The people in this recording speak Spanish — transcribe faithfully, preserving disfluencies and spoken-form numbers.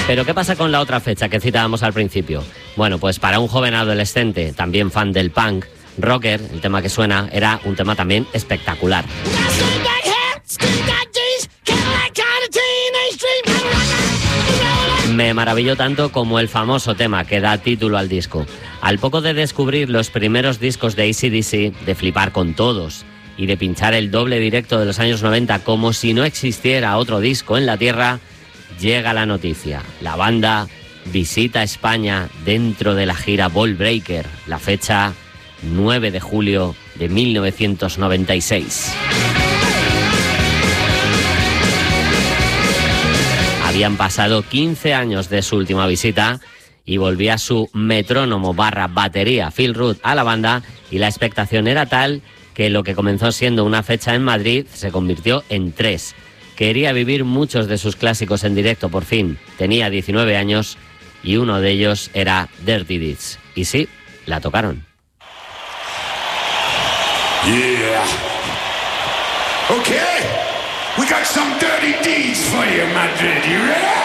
Pero ¿qué pasa con la otra fecha que citábamos al principio? Bueno, pues para un joven adolescente, también fan del punk, Rocker, el tema que suena, era un tema también espectacular. Me maravilló tanto como el famoso tema que da título al disco. Al poco de descubrir los primeros discos de A C D C, de flipar con todos y de pinchar el doble directo de los años noventa como si no existiera otro disco en la Tierra, llega la noticia. La banda visita España dentro de la gira Ball Breaker, la fecha nueve de julio de mil novecientos noventa y seis. Habían pasado quince años de su última visita y volvía su metrónomo barra batería Phil Rudd a la banda, y la expectación era tal que lo que comenzó siendo una fecha en Madrid se convirtió en tres. Quería vivir muchos de sus clásicos en directo por fin. Tenía diecinueve años y uno de ellos era Dirty Deeds. Y sí, la tocaron. Yeah. Okay. We got some dirty deeds for you, Madrid. You ready?